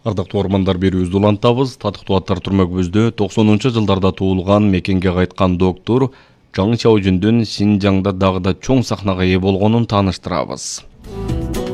Ардактуу ормандар берүүбүздү улантабыз. Татыктуу аттар түрмөгүбүздө 90-жылдарда туулган, мекенге кайткан доктор Жаң Чаожундун Синжаңда дагы да чоң сахнага ээ болгонун тааныштырабыз.